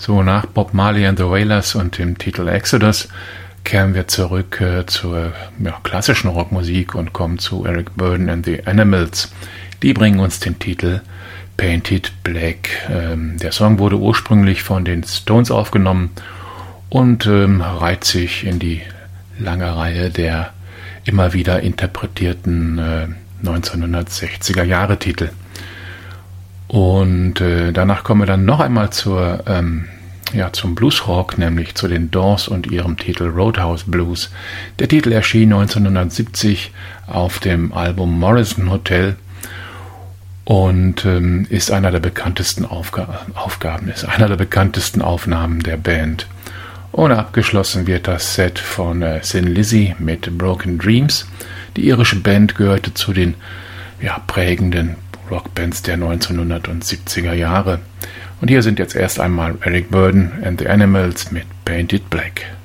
So, nach Bob Marley and the Wailers und dem Titel Exodus kehren wir zurück zur klassischen Rockmusik und kommen zu Eric Burdon and the Animals. Die bringen uns den Titel Painted Black. Der Song wurde ursprünglich von den Stones aufgenommen und reiht sich in die lange Reihe der immer wieder interpretierten 1960er Jahre Titel. Und danach kommen wir dann noch einmal zum Bluesrock, nämlich zu den Doors und ihrem Titel Roadhouse Blues. Der Titel erschien 1970 auf dem Album Morrison Hotel und ist einer der bekanntesten Aufnahmen der Band. Und abgeschlossen wird das Set von Thin Lizzy mit Broken Dreams. Die irische Band gehörte zu den prägenden Rockbands der 1970er Jahre. Und hier sind jetzt erst einmal Eric Burdon and the Animals mit Painted Black.